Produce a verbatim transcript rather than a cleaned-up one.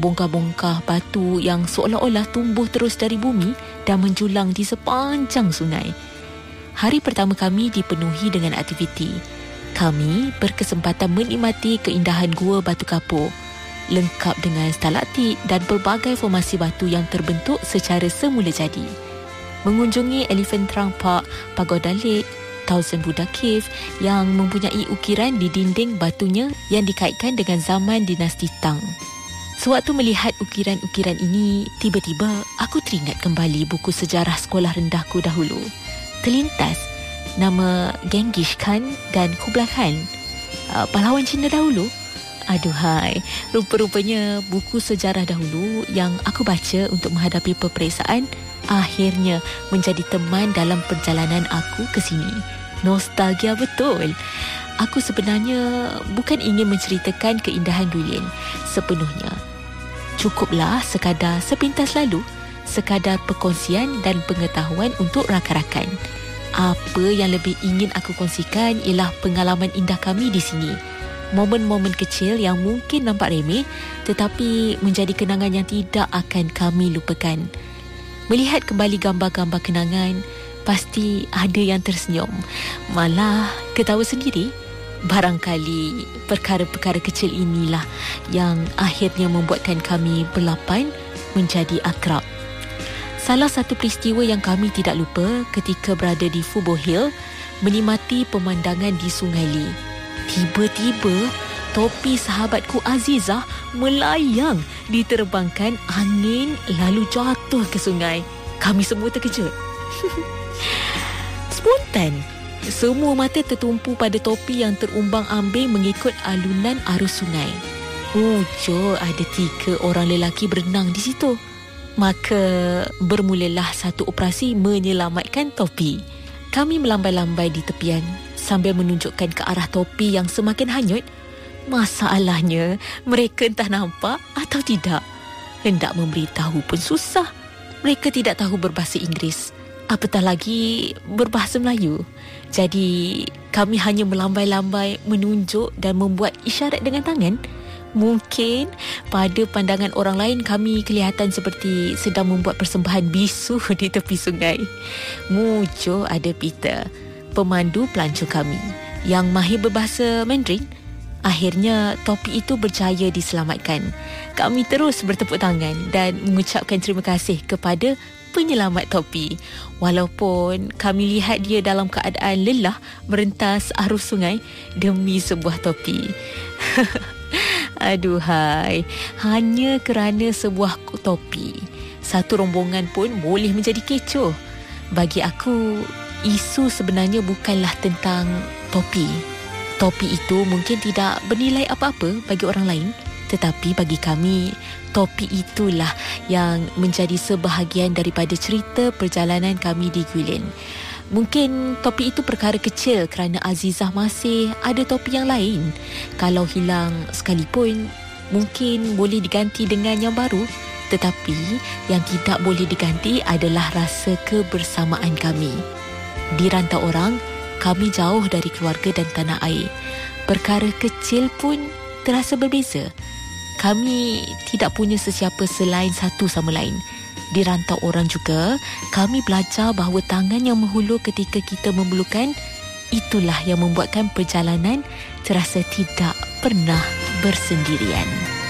bongkah-bongkah batu yang seolah-olah tumbuh terus dari bumi dan menjulang di sepanjang sungai. Hari pertama kami dipenuhi dengan aktiviti. Kami berkesempatan menikmati keindahan Gua Batu Kapur, lengkap dengan stalaktit dan pelbagai formasi batu yang terbentuk secara semula jadi. Mengunjungi Elephant Trunk Park, Pagoda Lake, Thousand Buddha Cave yang mempunyai ukiran di dinding batunya yang dikaitkan dengan zaman dinasti Tang. Sewaktu melihat ukiran-ukiran ini, tiba-tiba aku teringat kembali buku sejarah sekolah rendahku dahulu. Terlintas nama Genghis Khan dan Kublai Khan, uh, pahlawan Cina dahulu. Aduhai, rupa-rupanya buku sejarah dahulu yang aku baca untuk menghadapi peperiksaan akhirnya menjadi teman dalam perjalanan aku ke sini. Nostalgia betul. Aku sebenarnya bukan ingin menceritakan keindahan Guilin sepenuhnya. Cukuplah sekadar sepintas lalu, sekadar perkongsian dan pengetahuan untuk rakan-rakan. Apa yang lebih ingin aku kongsikan ialah pengalaman indah kami di sini. Momen-momen kecil yang mungkin nampak remeh tetapi menjadi kenangan yang tidak akan kami lupakan. Melihat kembali gambar-gambar kenangan, pasti ada yang tersenyum, malah ketawa sendiri. Barangkali perkara-perkara kecil inilah yang akhirnya membuatkan kami berlapan menjadi akrab. Salah satu peristiwa yang kami tidak lupa ketika berada di Fubo Hill, menikmati pemandangan di Sungai Li. Tiba-tiba, topi sahabatku Azizah melayang diterbangkan angin lalu jatuh ke sungai. Kami semua terkejut. Spontan, semua mata tertumpu pada topi yang terumbang-ambing mengikut alunan arus sungai. Ujo ada tiga orang lelaki berenang di situ. Maka bermulalah satu operasi menyelamatkan topi. Kami melambai-lambai di tepian sambil menunjukkan ke arah topi yang semakin hanyut. Masalahnya, mereka entah nampak atau tidak. Hendak memberitahu pun susah. Mereka tidak tahu berbahasa Inggeris, apatah lagi berbahasa Melayu. Jadi, kami hanya melambai-lambai, menunjuk dan membuat isyarat dengan tangan. Mungkin pada pandangan orang lain kami kelihatan seperti sedang membuat persembahan bisu di tepi sungai. Mujo ada Peter, pemandu pelancong kami, yang mahir berbahasa Mandarin. Akhirnya topi itu berjaya diselamatkan. Kami terus bertepuk tangan dan mengucapkan terima kasih kepada penyelamat topi. Walaupun kami lihat dia dalam keadaan lelah merentas arus sungai demi sebuah topi. Aduhai, hanya kerana sebuah topi, satu rombongan pun boleh menjadi kecoh. Bagi aku, isu sebenarnya bukanlah tentang topi. Topi itu mungkin tidak bernilai apa-apa bagi orang lain, tetapi bagi kami, topi itulah yang menjadi sebahagian daripada cerita perjalanan kami di Guilin. Mungkin topi itu perkara kecil kerana Azizah masih ada topi yang lain. Kalau hilang sekalipun, mungkin boleh diganti dengan yang baru. Tetapi yang tidak boleh diganti adalah rasa kebersamaan kami. Di rantau orang, kami jauh dari keluarga dan tanah air. Perkara kecil pun terasa berbeza. Kami tidak punya sesiapa selain satu sama lain. Di rantau orang juga, kami belajar bahawa tangan yang menghulur ketika kita memerlukan, itulah yang membuatkan perjalanan terasa tidak pernah bersendirian.